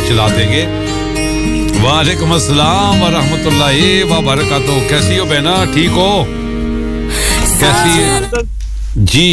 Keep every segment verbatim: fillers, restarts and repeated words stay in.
चला देंगे। वालेकुम अस्सलाम व रहमतुल्लाहि व बरकातहू। कैसी हो बहना, ठीक हो? कैसी है जी?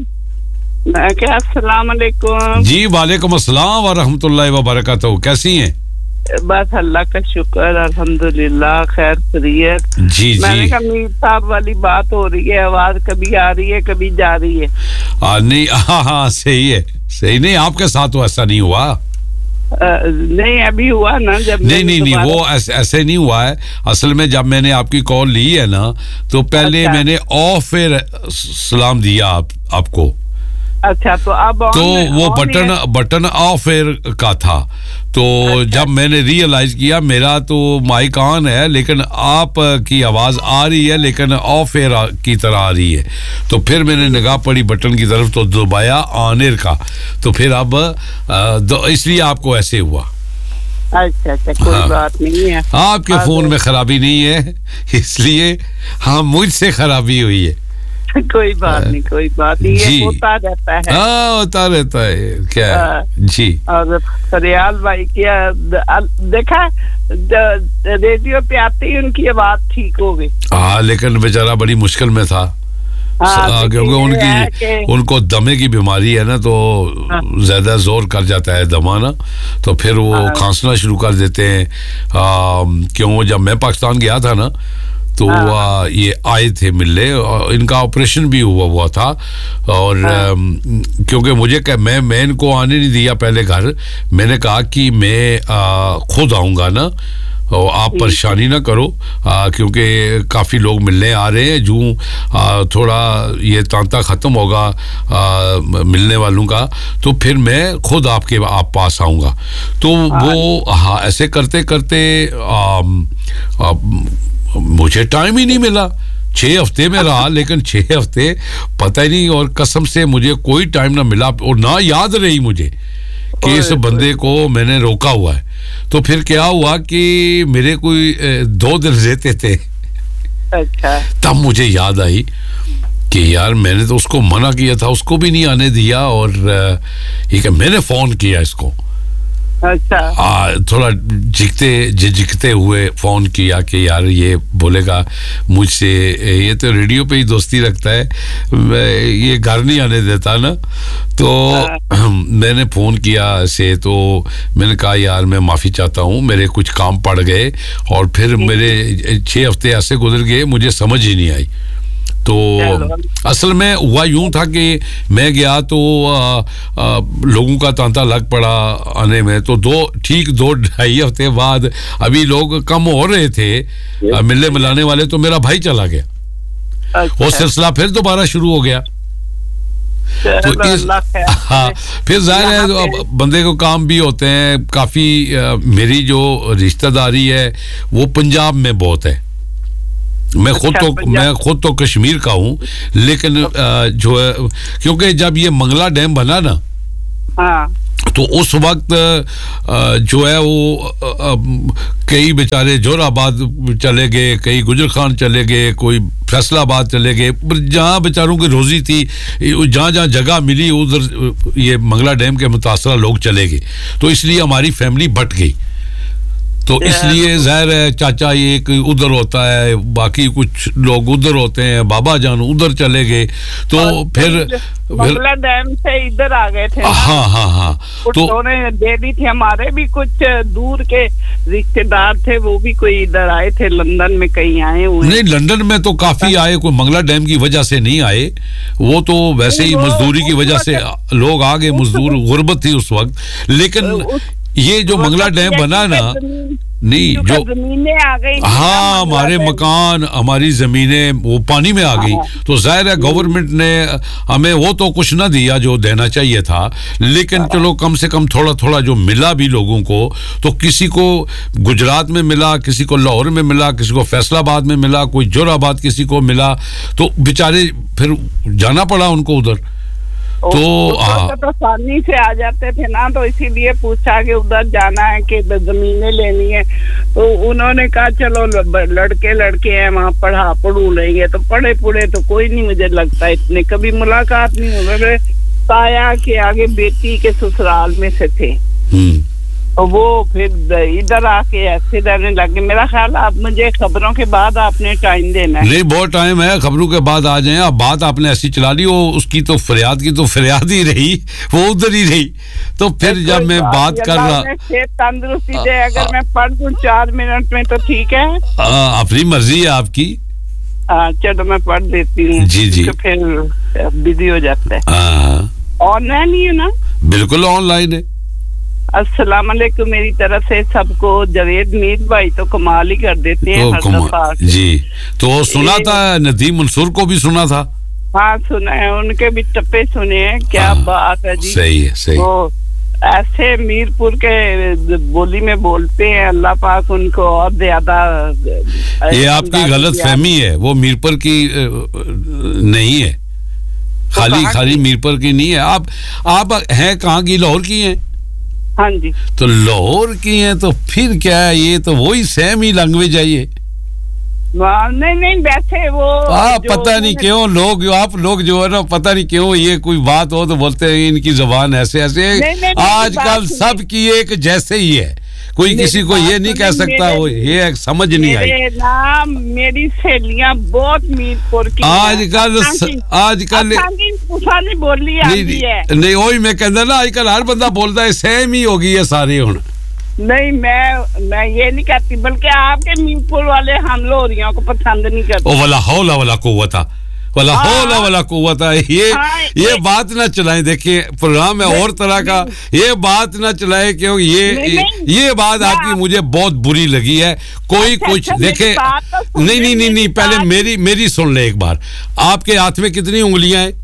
मैं क्या अस्सलाम वालेकुम जी। वालेकुम अस्सलाम व रहमतुल्लाहि व बरकातहू। कैसी हैं? बस अल्लाह का शुक्र, अल्हम्दुलिल्लाह, खैर खैरियत। जी जी। मैंने कहा मीर साहब वाली बात हो रही है, आवाज कभी आ रही है कभी जा रही है। आ, नहीं हाँ हाँ सही है, सही। नहीं आपके साथ तो ऐसा नहीं हुआ। आ, नहीं अभी हुआ ना जब नहीं नहीं नहीं वो ऐसे, ऐसे नहीं हुआ है। असल में जब मैंने आपकी कॉल ली है ना तो पहले अच्छा। मैंने ऑफ एयर सलाम दिया आप आपको। अच्छा तो अब तो वो बटन बटन ऑफ एयर का था। तो अच्छा। जब मैंने रियलाइज किया मेरा तो माइक ऑन है लेकिन आप की आवाज आ रही है लेकिन ऑफ एयर की तरह आ रही है। तो फिर मैंने निगाह पड़ी बटन की तरफ तो दबाया ऑन एयर का। तो फिर अब इसलिए आपको ऐसे हुआ। अच्छा अच्छा कोई हाँ। बात नहीं है। आपके फोन में खराबी नहीं है इसलिए हाँ मुझसे खराबी हुई है। कोई बात नहीं कोई बात नहीं, ये होता रहता है। हाँ होता रहता है क्या आ, जी। और फरियाल भाई क्या देखा रेडियो पे आते ही उनकी आवाज ठीक हो गई। हाँ लेकिन बेचारा बड़ी मुश्किल में था हाँ, क्योंकि उनकी उनको दमे की बीमारी है ना तो हाँ। ज्यादा जोर कर जाता है दमा ना तो फिर वो हाँ। खांसना शुरू कर देते हैं। क्यों जब मैं पाकिस्तान गया था ना तो हाँ। ये आए थे मिलने, इनका ऑपरेशन भी हुआ हुआ था और हाँ। क्योंकि मुझे कह, मैं मैं इनको आने नहीं दिया पहले घर। मैंने कहा कि मैं आ, खुद आऊँगा ना और आप परेशानी ना करो आ, क्योंकि काफ़ी लोग मिलने आ रहे हैं। जो थोड़ा ये तांता ख़त्म होगा आ, मिलने वालों का तो फिर मैं खुद आपके आप पास आऊँगा। तो वो हाँ ऐसे करते करते आ, आ, मुझे टाइम ही नहीं मिला। छः हफ्ते में रहा लेकिन छः हफ्ते पता ही नहीं और कसम से मुझे कोई टाइम ना मिला और ना याद रही मुझे कि इस बंदे को मैंने रोका हुआ है। तो फिर क्या हुआ कि मेरे कोई दो दिन रहते थे। अच्छा। तब मुझे याद आई कि यार मैंने तो उसको मना किया था, उसको भी नहीं आने दिया और ये कि मैंने फोन किया इसको। अच्छा। आ, थोड़ा झिकते झिझकते हुए फोन किया कि यार ये बोलेगा मुझसे ये तो रेडियो पे ही दोस्ती रखता है, ये घर नहीं आने देता ना। तो मैंने फोन किया से तो मैंने कहा यार मैं माफ़ी चाहता हूँ, मेरे कुछ काम पड़ गए और फिर मेरे छः हफ्ते ऐसे गुजर गए मुझे समझ ही नहीं आई। तो असल में हुआ यूं था कि मैं गया तो आ, आ, लोगों का तांता लग पड़ा आने में। तो दो ठीक दो ढाई हफ्ते बाद अभी लोग कम हो रहे थे मिलने मिलाने वाले तो मेरा भाई चला गया। अच्छा। वो सिलसिला फिर दोबारा शुरू हो गया। तो इस हाँ फिर जाहिर है तो बंदे को काम भी होते हैं काफ़ी। मेरी जो रिश्तेदारी है वो पंजाब में बहुत है। मैं खुद अच्छा, तो मैं खुद तो कश्मीर का हूँ लेकिन आ, जो है क्योंकि जब ये मंगला डैम बना ना हाँ। तो उस वक्त आ, जो है वो आ, कई बेचारे जोराबाद चले गए, कई गुजर खान चले गए, कोई फैसलाबाद चले गए। जहाँ बेचारों की रोजी थी जहाँ जहाँ जगह मिली उधर ये मंगला डैम के मुतासरा लोग चले गए। तो इसलिए हमारी फैमिली बट गई। तो इसलिए ज़ाहिर है चाचा ये एक उधर होता है, बाकी कुछ लोग उधर होते हैं, बाबा जान उधर चले गए। तो फिर मंगला डैम से इधर आ गए थे। हाँ हाँ हाँ तो दे दी थी। हमारे भी कुछ दूर के रिश्तेदार थे वो भी कोई इधर आए थे, लंदन में कहीं आए हुए। नहीं लंदन में तो काफी आए, कोई मंगला डैम की वजह से नहीं आए, वो तो वैसे ही मजदूरी की वजह से लोग आ गए। मजदूर गुर्बत थी उस वक्त। लेकिन ये जो मंगला डैम बना ना नहीं जो जमीनें आ गई हाँ हमारे मकान हमारी जमीनें वो पानी में आ गई। तो जाहिर है गवर्नमेंट ने हमें वो तो कुछ ना दिया जो देना चाहिए था, लेकिन चलो कम से कम थोड़ा थोड़ा जो मिला भी लोगों को। तो किसी को गुजरात में मिला, किसी को लाहौर में मिला, किसी को फैसलाबाद में मिला, कोई जोराबाद किसी को मिला। तो बेचारे फिर जाना पड़ा उनको उधर। तो तो, तो आसानी से आ जाते थे ना, तो इसीलिए पूछा कि उधर जाना है कि जमीनें लेनी है। तो उन्होंने कहा चलो लड़के लड़के हैं वहाँ पढ़ा पढ़ू लेंगे। तो पढ़े पढ़े तो कोई नहीं, मुझे लगता इतने कभी मुलाकात नहीं हुई। ताया के आगे बेटी के ससुराल में से थे वो फिर इधर आके ऐसे रहने लगे मेरा ख्याल आप मुझे खबरों के बाद आपने टाइम देना है नहीं बहुत टाइम है खबरों के बाद आ जाएं अब बात आपने ऐसी चला ली वो उसकी तो फरियाद की तो फरियाद ही रही वो उधर ही रही तो फिर जब मैं बात कर रहा तंदुरुस्ती दे अगर मैं पढ़ दूं चार मिनट में तो ठीक है अपनी मर्जी है आपकी चलो मैं पढ़ देती हूँ जी जी फिर बिजी हो जाता है ऑनलाइन ही है ना बिल्कुल ऑनलाइन है अस्सलाम वालेकुम मेरी तरफ से सबको जावेद मीर भाई तो कमाल ही कर देते हैं हर दफा जी तो सुना था नदीम मंसूर को भी सुना था हाँ सुना है उनके भी टप्पे सुने हैं क्या बात है जी सही है सही तो ऐसे मीरपुर के बोली में बोलते हैं अल्लाह पाक उनको और ज्यादा ये आपकी गलत फहमी है वो मीरपुर की नहीं है खाली खाली मीरपुर की नहीं है आप आप हैं कहाँ की लाहौर की हैं हाँ जी तो लाहौर की हैं तो फिर क्या है ये तो वही सेम ही लैंग्वेज है ये नहीं नहीं वैसे वो आप पता नहीं क्यों लोग आप लोग जो है ना पता नहीं क्यों ये कोई बात हो तो बोलते हैं इनकी जुबान ऐसे ऐसे आजकल सब की एक जैसे ही है कोई किसी को ये नहीं कह सकता वो ये समझ नहीं आई ना मेरी सहेलियां बहुत मीरपुर की आजकल आजकल नहीं बोली है नहीं वही मैं कहता ना आजकल हर बंदा बोलता है सेम ही होगी ये सारे हुन नहीं मैं मैं ये नहीं कहती बल्कि आपके मीरपुर वाले हम लोरियों को पसंद नहीं करते ओ वाला हौला वाला कुव्वता वाला हौला वाला कुव्वता ये ये बात ना चलाएं देखिए प्रोग्राम है और तरह का ये बात ना चलाएं क्यों ये ये बात आपकी मुझे बहुत बुरी लगी है कोई कुछ देखे नहीं नहीं नहीं नहीं पहले मेरी मेरी सुन ले एक बार आपके हाथ में कितनी उंगलियां हैं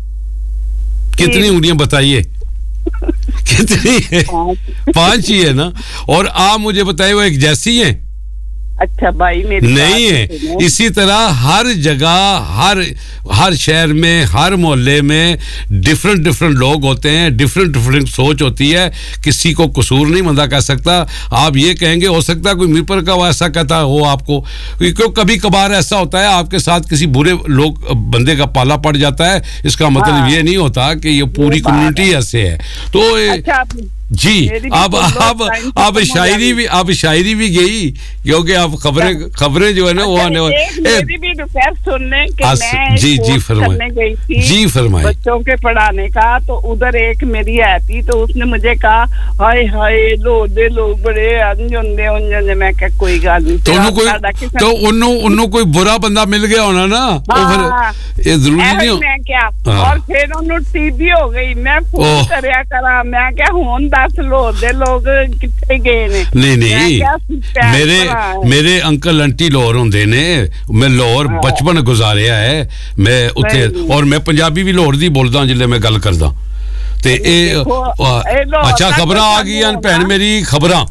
कितनी उंगलियां बताइए कितनी है पांच ही है ना और आप मुझे बताइए वो एक जैसी हैं अच्छा भाई मेरी नहीं है इसी तरह हर जगह हर हर शहर में हर मोहल्ले में डिफरेंट डिफरेंट लोग होते हैं डिफरेंट डिफरेंट सोच होती है किसी को कसूर नहीं बंदा कह सकता आप ये कहेंगे हो सकता है कोई मीरपुर का ऐसा कहता हो आपको क्यों कभी कभार ऐसा होता है आपके साथ किसी बुरे लोग बंदे का पाला पड़ जाता है इसका मतलब हाँ। ये नहीं होता कि ये पूरी कम्युनिटी ऐसे है तो अच्छा, जी अब अब अब शायरी भी अब शायरी भी गई क्योंकि अब खबरें खबरें जो है ना वो आने वाली भी रिक्वेस्ट सुनने के मैं जी जी फरमाइए जी फरमाइए बच्चों के पढ़ाने का तो उधर एक मेरी है थी तो उसने मुझे कहा हाय हाय लोदे लोग बड़े अनजोंदे उनजोंदे मैं क्या कोई गल नहीं तो कोई तो उन्नो उन्नो कोई बुरा बंदा मिल गया होना ना तो फिर ये जरूरी नहीं हो मैं क्या और फिर उन्नो टीबी हो गई मैं फोन करया करा मैं क्या होन दस लोदे लोग किथे गए ने नहीं नहीं मेरे मेरे अंकल आंटी लाहौर होंदे ने मैं लाहौर बचपन गुजारिया है मैं उथे और मैं पंजाबी भी लाहौर दी बोलदा जिल्ले मैं गल करदा ते ए अच्छा खबरां आ गईयां भैन मेरी खबरां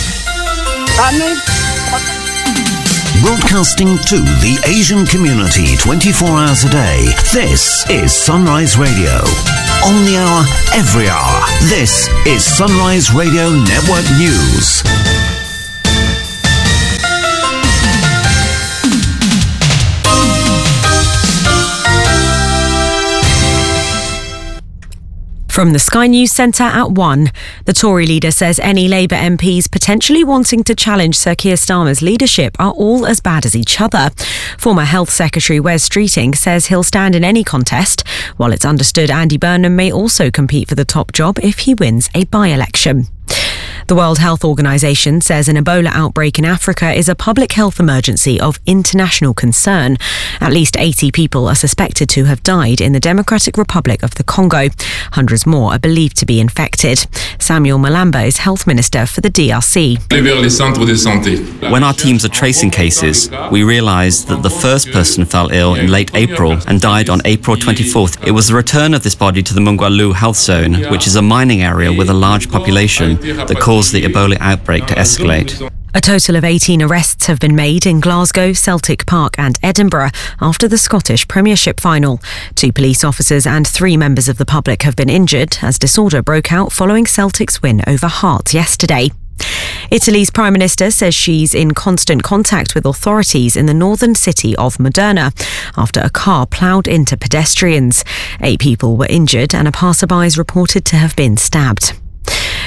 Broadcasting to the Asian community twenty-four hours a day. This is Sunrise Radio. On the hour, every hour. This is Sunrise Radio Network News. From the Sky News Centre at one, the Tory leader says any Labour M Ps potentially wanting to challenge Sir Keir Starmer's leadership are all as bad as each other. Former Health Secretary Wes Streeting says he'll stand in any contest, while it's understood Andy Burnham may also compete for the top job if he wins a by-election. The World Health Organization says an Ebola outbreak in Africa is a public health emergency of international concern. At least eighty people are suspected to have died in the Democratic Republic of the Congo. Hundreds more are believed to be infected. Samuel Malamba is Health Minister for the D R C. When our teams are tracing cases, we realised that the first person fell ill in late April and died on April twenty-fourth. It was the return of this body to the Mungwalu health zone, which is a mining area with a large population, that caused the Ebola outbreak to escalate. A total of eighteen arrests have been made in Glasgow, Celtic Park and Edinburgh after the Scottish Premiership final. Two police officers and three members of the public have been injured as disorder broke out following Celtic's win over Hearts yesterday. Italy's Prime Minister says she's in constant contact with authorities in the northern city of Modena after a car ploughed into pedestrians. Eight people were injured and a passerby is reported to have been stabbed.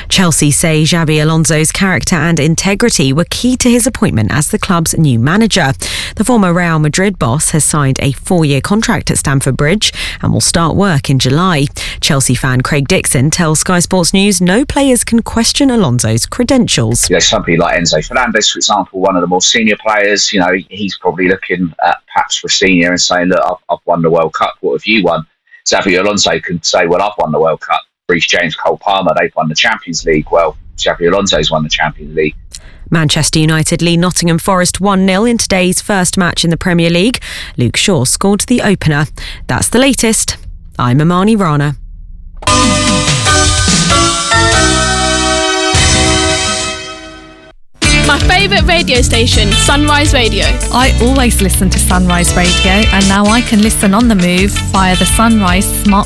Chelsea say Xabi Alonso's character and integrity were key to his appointment as the club's new manager. The former Real Madrid boss has signed a four-year contract at Stamford Bridge and will start work in July. Chelsea fan Craig Dixon tells Sky Sports News no players can question Alonso's credentials. You know, somebody like Enzo Fernandez, for example, one of the more senior players, you know, he's probably looking at perhaps for senior and saying, look, I've, I've won the World Cup. What have you won? Xabi Alonso can say, well, I've won the World Cup. Reece James, Cole Palmer, they've won the Champions League. Well, Xabi Alonso's won the Champions League. Manchester United lead Nottingham Forest one nil in today's first match in the Premier League. Luke Shaw scored the opener. That's the latest. I'm Amani Rana. My favourite radio station, Sunrise Radio. I always listen to Sunrise Radio, and now I can listen on the move via the Sunrise Smart